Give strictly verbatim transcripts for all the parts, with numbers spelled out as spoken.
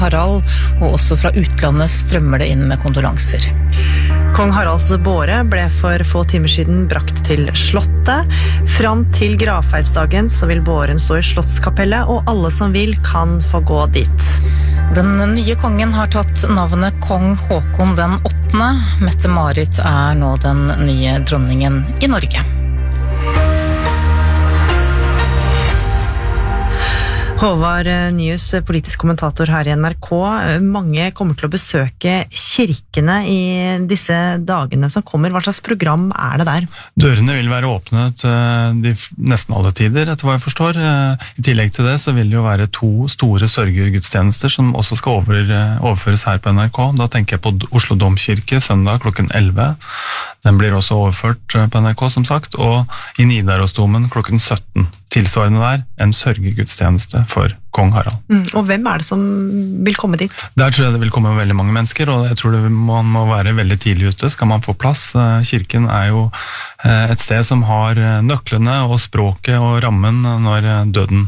Harald, og også fra utlandet strømmer det inn med kondolanser. Kong Haralds båre ble for få timer siden brakt til slottet. Fram til gravferdsdagen så vil båren stå i slottskapellet, og alle som vil kan få gå dit. Den nye kongen har tatt navnet Kong Håkon den åttende. Mette-Marit er nå den nye dronningen i Norge. Håvard Nyhus, politisk kommentator her i N R K. Mange kommer til å besøke kirkene i disse dagene som kommer. Hva slags program er det der? Dørene vil være åpnet de nesten alle tider, etter hva jeg forstår. I tillegg til det så vil det jo være to store sørgegudstjenester som også skal over, overføres her på N R K. Da tenker jeg på Oslo Domkirke søndag klokken elleve. Den blir også overført på N R K, som sagt, og i Nidarosdomen klokken sytten. Tilsvarende der, en sørgegudstjeneste for kong Harald. Mm, og hvem er det som vil komme dit? Der tror jeg det vil komme veldig mange mennesker, og jeg tror det man må være veldig tidlig ute, skal man få plass. Kirken er jo et sted som har nøklene og språket og rammen når døden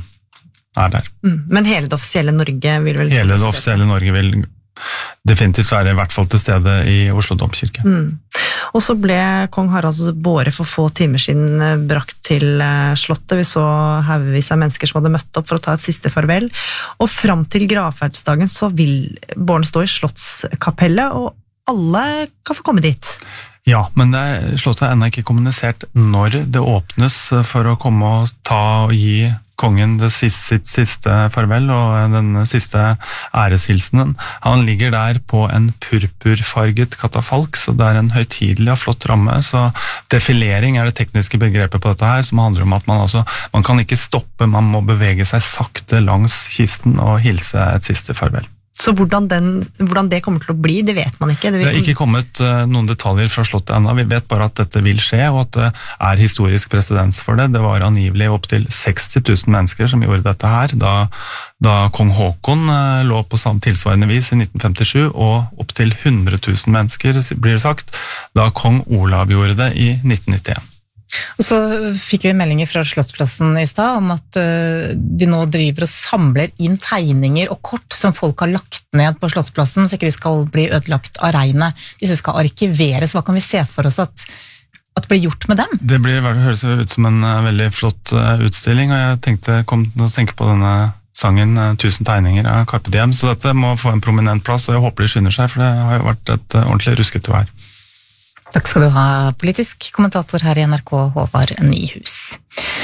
er der. Mm, men hele det offisielle Norge vil vel... Hele det offisielle Norge vil definitivt være i hvert fall til stede i Oslo Domkirke. Mm. Og så ble kong Haralds båre for få timer siden brakt til slottet. Vi så haugevis av mennesker som hadde møtt opp for å ta et siste farvel. Og fram til gravferdsdagen så vil båren stå i slottskapellet, og alle kan få komme dit. Ja, men det, slottet er ennå ikke kommunisert når det åpnes for å komme og ta og gi kongen det siste, sitt siste farvel og den siste æreshilsenen. Han ligger der på en purpurfarget katafalk, så det er en høytidelig og flott ramme. Så defilering er det tekniske begrepet på dette her, som handler om at man, altså, man kan ikke stoppe, man må bevege seg sakte langs kisten og hilse et siste farvel. Så hvordan, den, hvordan det kommer til å bli, det vet man ikke. Det, vil... det er ikke kommet uh, noen detaljer fra slottet ennå. Vi vet bare at dette vil skje, og at det er historisk presedens for det. Det var angivelig opp til seksti tusen mennesker som gjorde dette her, da, da kong Håkon uh, lå på samme tilsvarende vis i nitten femtisju, og opp til hundre tusen mennesker, blir det sagt, da kong Olav gjorde det i nitten nittien. Og så fikk vi meldinger fra Slottsplassen i stad om at uh, de nå driver og samler inn tegninger og kort som folk har lagt ned på Slottsplassen, så ikke de skal bli ødelagt av regnet. Disse skal arkiveres. Hva kan vi se for oss at, at blir gjort med dem? Det blir, høres ut som en uh, veldig flott uh, utstilling, og jeg tenkte, kom til å tenke på denne sangen uh, Tusen tegninger av Carpe Diem, så dette må få en prominent plass, og jeg håper de skynder seg, for det har jo vært et uh, ordentlig ruskete vær. Takk skal du ha, politisk kommentator her i N R K, Håvard Nyhus.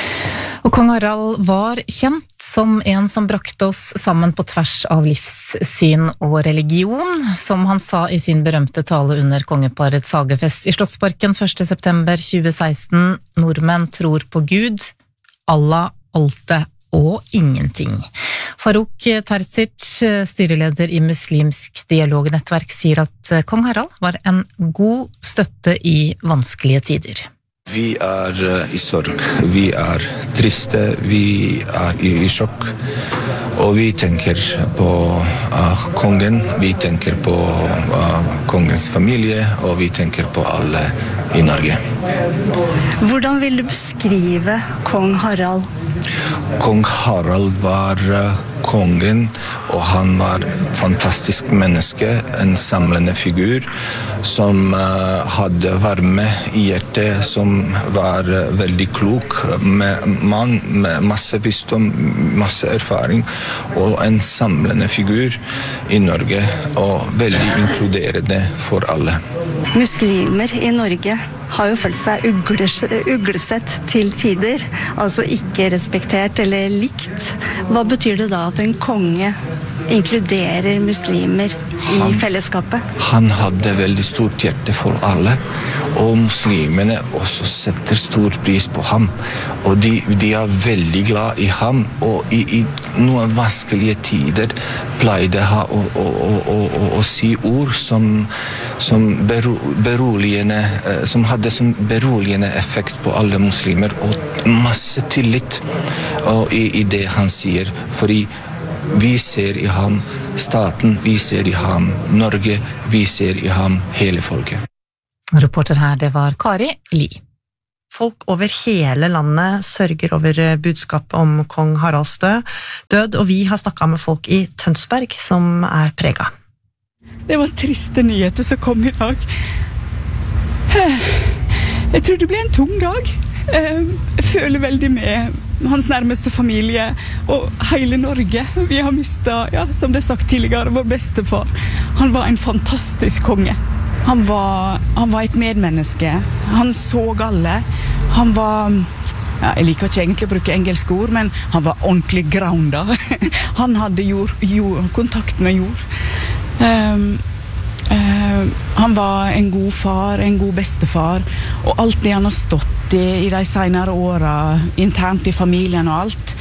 Og kong Harald var kjent som en som brakte oss sammen på tvers av livssyn og religion, som han sa i sin berømte tale under kongeparets hagefest i Slottsparken første september tjue seksten. Nordmenn tror på Gud, Allah, Alte og ingenting. Farouk Terzic, styreleder i Muslimsk dialognettverk, sier at kong Harald var en god støtte i vanskelige tider. Vi er i sorg, vi er triste, vi er i sjokk, og vi tenker på uh, kongen, vi tenker på uh, kongens familie, og vi tenker på alle i Norge. Hvordan vil du beskrive kong Harald? Kong Harald var uh, kongen, og han var fantastisk menneske, en samlende figur, som uh, hadde varme i hjertet, som var uh, veldig klok, med mann med masse visdom, masse erfaring, og en samlende figur i Norge, og veldig inkluderende for alle. Muslimer i Norge har jo følt seg uglesett til tider, altså ikke respektert eller likt. Hva betyr det da at en konge inkluderer muslimer i han, fellesskapet? Han hadde veldig stort hjerte for alle, og muslimene også setter stor pris på ham. Og de, de er veldig glad i ham, og i, i noen vanskelige tider pleide han å, å, å, å, å si ord som, som bero, beroligende, som hadde som beroligende effekt på alle muslimer, og masse tillit og i, i det han sier, fordi vi ser i ham staten, vi ser i ham Norge, vi ser i ham hele folket. Reporter her, det var Kari Li. Folk over hele landet sørger over budskapet om kong Haralds død, død, og vi har snakket med folk i Tønsberg som er preget. Det var triste nyheter som kom i dag. Jeg tror det ble en tung dag. Jeg føler veldig med hans nærmeste familie og hele Norge. Vi har mistet, ja, som det er sagt tidligere, vår bestefar. Han var en fantastisk konge. Han var, han var et medmenneske. Han så alle. Han var, ja, jeg liker ikke egentlig å bruke engelske ord, men han var ordentlig grounda. Han hadde jord, jord, kontakt med jord. Um, uh, han var en god far, en god bestefar, og alt det han har stått i i de senere årene, internt i familien og alt.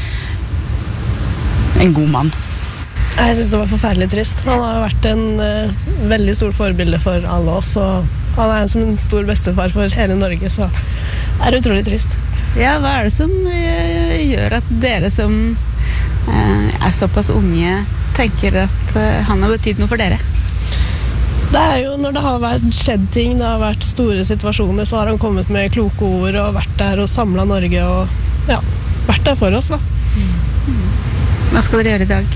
En god mann. Jeg synes det var forferdelig trist. Han har vært en uh, veldig stor forbilde for alle oss, og han er en som en stor bestefar for hele Norge, så det er utrolig trist. Ja, hva er det som uh, gjør at dere som uh, er såpass unge tenker at uh, han har betydd noe for dere? Det er jo når det har vært skjedd ting, det har vært store situasjoner, så har han kommet med kloke ord og vært der og samlet Norge og ja, vært der for oss da. Mm. Hva skal dere gjøre i dag?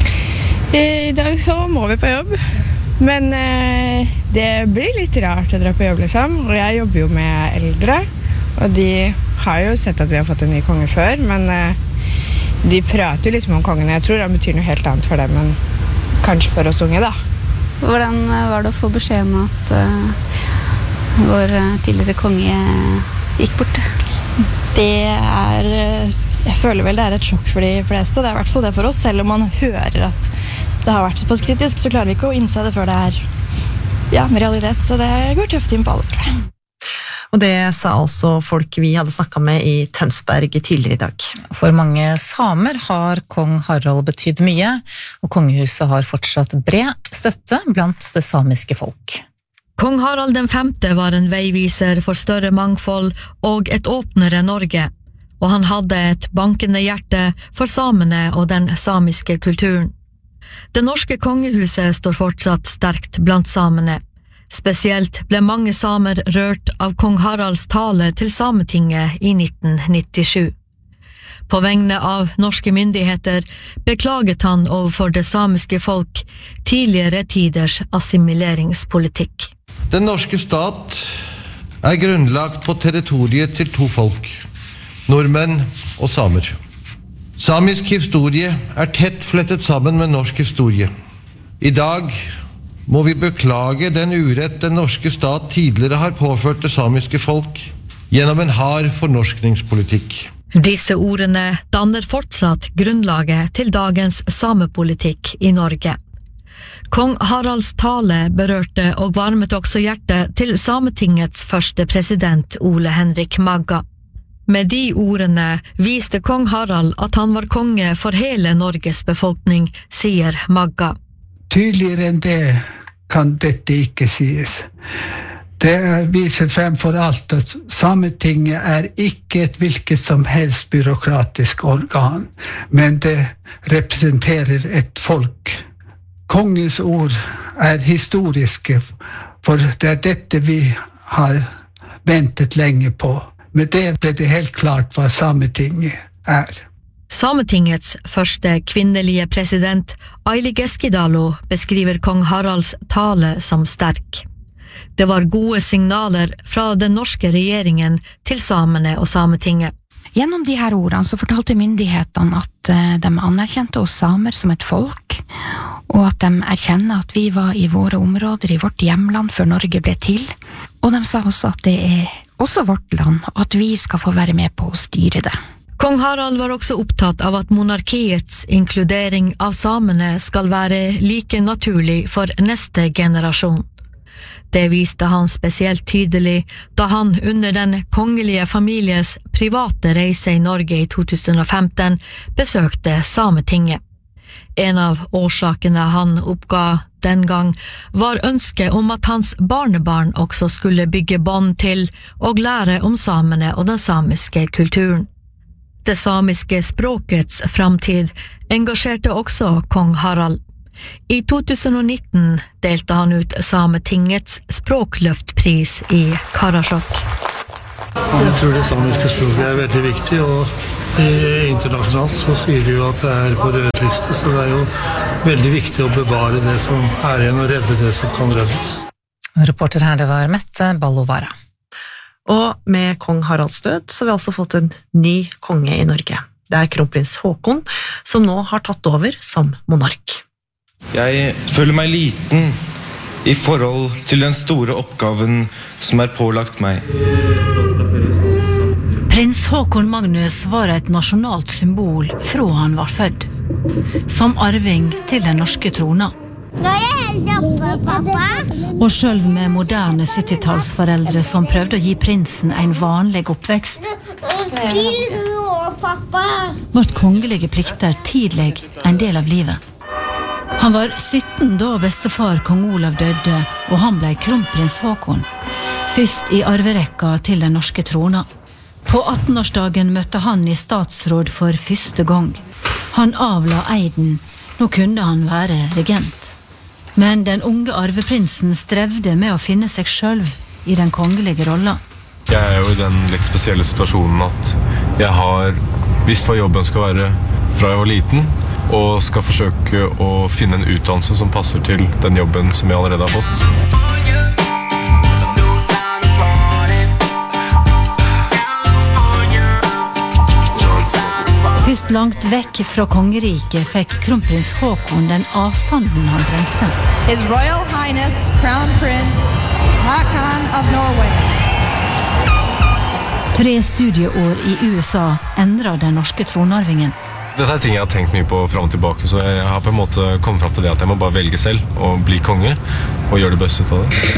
I dag så må vi på jobb, men eh, det blir litt rart å dra på jobb liksom, og jeg jobber jo med eldre, og de har jo sett at vi har fått en ny konge før, men eh, de prater jo liksom om kongen. Jeg tror han betyr noe helt annet for dem, men kanskje for oss unge da. Hvordan var det å få beskjed om at uh, vår tidligere konge gikk bort? Det er, jeg føler vel det er et sjokk for de fleste, det er i hvert fall det for oss, selv om man hører at det har vært såpass kritisk, så klarer vi ikke å innse det før det er ja, realitet, så det går tøft inn på alle, tror jeg. Og det sa altså folk vi hadde snakket med i Tønsberg tidligere i dag. For mange samer har kong Harald betydd mye, og kongehuset har fortsatt bred støtte blant det samiske folk. Kong Harald den femte var en veiviser for større mangfold og et åpnere Norge, og han hadde et bankende hjerte for samene og den samiske kulturen. Det norske kongehuset står fortsatt sterkt blant samene. Spesielt ble mange samer rørt av kong Haralds tale til Sametinget i nitten nittisju. På vegne av norske myndigheter beklaget han overfor det samiske folk tidligere tiders assimileringspolitikk. Den norske stat er grunnlagt på territoriet til to folk, nordmenn og samer. Samisk historie er tett flettet sammen med norsk historie. I dag må vi beklage den urett den norske stat tidligere har påført det samiske folk gjennom en hard fornorskningspolitikk. Disse ordene danner fortsatt grunnlaget til dagens samepolitikk i Norge. Kong Haralds tale berørte og varmet også hjertet til Sametingets første president Ole Henrik Magga. Med de ordene viste kong Harald at han var konge for hele Norges befolkning, sier Magga. Tydeligere enn det kan dette ikke sies. Det viser fremfor alt at Sametinget er ikke et hvilket som helst byråkratisk organ, men det representerer et folk. Kongens ord er historiske, for det er dette vi har ventet lenge på. Med det ble det helt klart hva Sametinget er. Sametingets første kvinnelige president, Aili Keskidalo, beskriver kong Haralds tale som sterk. Det var gode signaler fra den norske regjeringen til samene og Sametinget. Gjennom de her ordene så fortalte myndighetene at de anerkjente oss samer som et folk, og at de erkjenner at vi var i våre områder i vårt hjemland før Norge ble til, og de sa også at det er også vårt land, og at vi skal få være med på å styre det. Kong Harald var også opptatt av at monarkiets inkludering av samene skal være like naturlig for neste generasjon. Det viste han spesielt tydelig da han under den kongelige families private reise i Norge i to tusen og femten besøkte Sametinget. En av årsakene han oppga den gang var ønsket om at hans barnebarn også skulle bygge bånd til og lære om samene og den samiske kulturen. Det samiske språkets framtid engasjerte også kong Harald. I to tusen og nitten delte han ut Sametingets språkløftpris i Karasjok. Jeg tror det samiske språket er veldig viktig, og internasjonalt så sier de jo at det er på rød liste, så det er jo veldig viktig å bevare det som er igjen og redde det som kan reddes. Reporter her, det var Mette Ballovara. Og med kong Haralds død så har vi altså fått en ny konge i Norge. Det er kronprins Haakon som nå har tatt over som monark. Jeg føler meg liten i forhold til den store oppgaven som er pålagt meg. Prins Haakon Magnus var et nasjonalt symbol fra han var født, som arving til den norske trona. Nå er jeg helt oppe, pappa. Og selv med moderne syttitallsforeldre som prøvde å gi prinsen en vanlig oppvekst, Vil du også, pappa? vart kongelige plikter tidlig en del av livet. Han var sytten da bestefar kong Olav døde, og han ble kronprins Haakon, først i arverekka til den norske trona. På attenårsdagen møtte han i statsråd for første gang. Han avla eiden, nå kunne han være regent. Men den unge arveprinsen strevde med å finne seg selv i den kongelige rolla. Jeg er jo i den litt spesielle situasjonen at jeg har visst hva jobben skal være fra jeg var liten, og skal forsøke å finne en utdannelse som passer til den jobben som jeg allerede har fått. Først langt vekk fra kongeriket fikk kronprins Haakon den avstanden han trengte. His Royal Highness Crown Prince Haakon of Norway. Tre studieår i U S A endret den norske tronarvingen. Dette er ting jeg har tenkt mye på frem og tilbake, så jeg har på en måte kommet frem til det at jeg må bare velge selv og bli konge og gjøre det beste ut av det.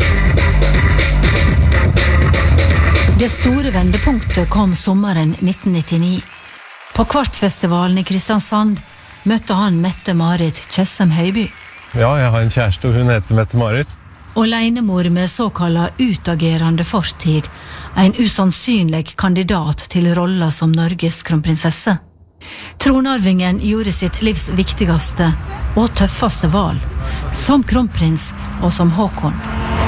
Det store vendepunktet kom sommeren nitten nittini. På Kvartfestivalen i Kristiansand møtte han Mette-Marit Tjessem Høiby. Ja, jeg har en kjæreste, og hun heter Mette-Marit. Og leinemor med såkalla utagerende fortid, en usannsynlig kandidat til rolla som Norges kronprinsesse. Tronarvingen gjorde sitt livs viktigste og tøffeste valg, som kronprins og som Haakon.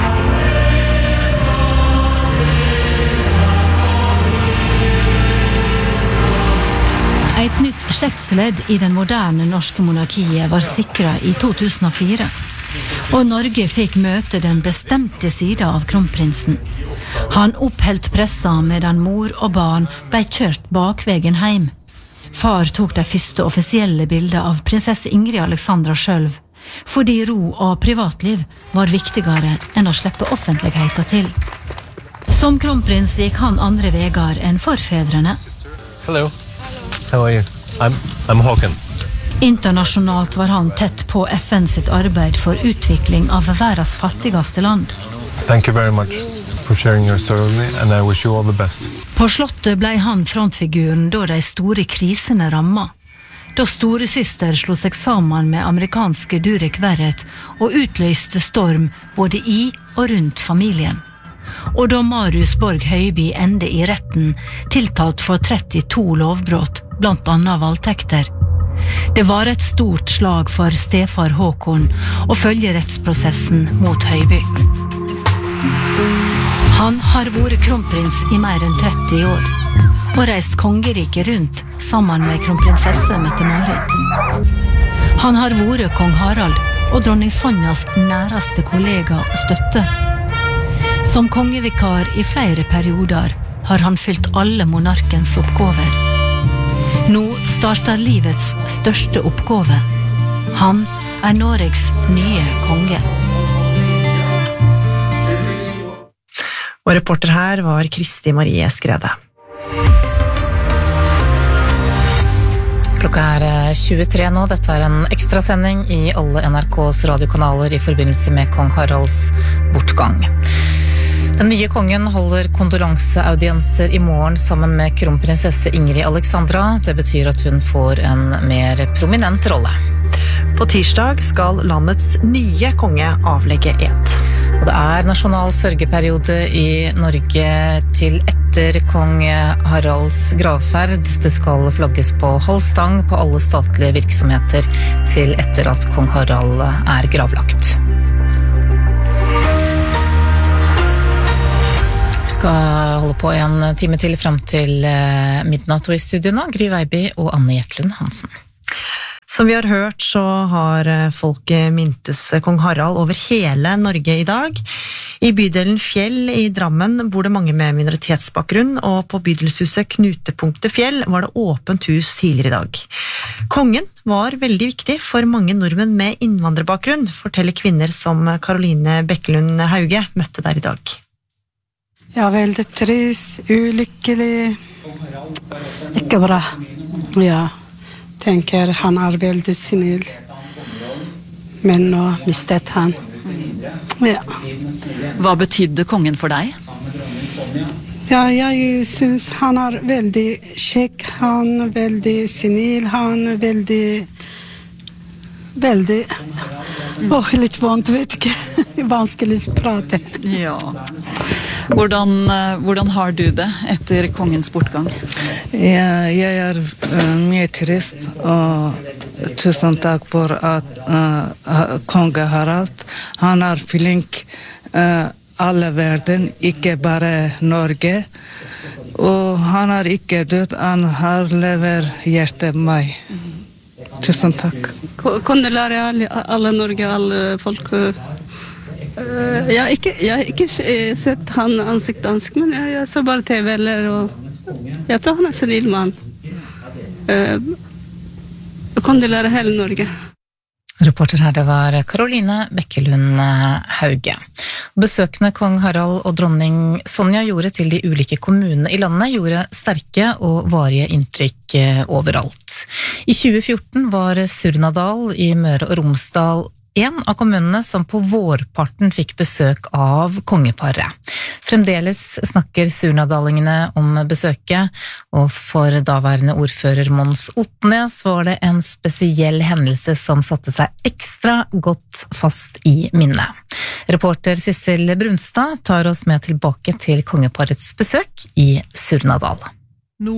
Et nytt slektsledd i den moderne norske monarkiet var sikret i to tusen og fire, og Norge fikk møte den bestemte siden av kronprinsen. Han oppholdt pressa medan mor og barn ble kjørt bakvegen hjem. Far tok de første offisielle bilder av prinsesse Ingrid Alexandra selv, fordi ro og privatliv var viktigere enn å slippe offentligheten til. Som kronprins gikk han andre vegar enn forfedrene. Hello. How are you? I'm, I'm Haakon. Internasjonalt var han tett på F N sitt arbeid for utvikling av verdens fattigste land. Thank you very much for sharing your story with me, and I wish you all the best. På slottet ble han frontfiguren da de store krisene ramma. Da storesøster slo seg sammen med amerikanske Durek Verrett og utløste storm både i og rundt familien. Og da Marius Borg Høiby ende i retten, tiltalt for trettito lovbrott, blant annet voldtekter. Det var et stort slag for stefar Haakon å følge rettsprosessen mot Høiby. Han har vært kronprins i mer enn tretti år, og reist kongeriket rundt sammen med kronprinsesse Mette-Marit. Han har vært kong Harald og dronning Sonjas næreste kollega og støtte. Som kongevikar i flere perioder har han fylt alle monarkens oppgaver. Nå starter livets største oppgave. Han er Norges nye konge. Og reporter her var Kristi Marie Skrede. Klokka er tjuetre nå. Dette er en ekstrasending i alle N R K's radiokanaler i forbindelse med kong Haralds bortgang. Den nye kongen holder kondolanseaudienser i morgen sammen med kronprinsesse Ingrid Alexandra. Det betyr at hun får en mer prominent rolle. På tirsdag skal landets nye konge avlegge ed. Og det er nasjonal sørgeperiode i Norge til etter kong Haralds gravferd. Det skal flagges på halv stang på alle statlige virksomheter til etter at kong Harald er gravlagt. Skal holde på en time til frem til midnatt, og i studio nå, Gry Veiby og Anne Gjertlund Hansen. Som vi har hørt, så har folk mintes kong Harald over hele Norge i dag. I bydelen Fjell i Drammen bor det mange med minoritetsbakgrunn, og på bydelshuset Knutepunktet Fjell var det åpent hus tidligere i dag. Kongen var veldig viktig for mange nordmenn med innvandrerbakgrunn, forteller kvinner som Karoline Bekkelund Hauge møtte der i dag. Ja, veldig trist, ulykkelig, ikke bra, ja. Tenker han er veldig snill, men nå mistet han. Ja. Hva betydde kongen for deg? Ja, jeg synes han er veldig kjekk, han er veldig snill, han er veldig, veldig, åh, litt vondt, vet ikke, vanskelig å prate. Ja. Hvordan, hvordan har du det etter kongens bortgang? Ja, jeg er uh, mye trist, og tusen takk for at uh, konge Harald, han er flink uh, alle verden, ikke bare Norge, og han er ikke død, han har lever hjertet meg. Tusen takk. Kondolerer alle, alle Norge, alle folk. Uh, jeg har ikke, jeg har ikke sett han ansikt ansikt, men jeg, jeg så bare T V eller, og jeg tror han er så snill mann. Uh, kondolerer hele Norge. Reporter her, det var Karoline Bekkelund Hauge. Besøkene kong Harald og dronning Sonja gjorde til de ulike kommunene i landet gjorde sterke og varige inntrykk overalt. I tjue fjorten var Surnadal i Møre og Romsdal en av kommunene som på vårparten fikk besøk av kongeparet. Fremdeles snakker surnadalingene om besøket, og for daværende ordfører Mons Otnes var det en spesiell hendelse som satte seg ekstra godt fast i minnet. Reporter Sissel Brunstad tar oss med tilbake til kongeparets besøk i Surnadal.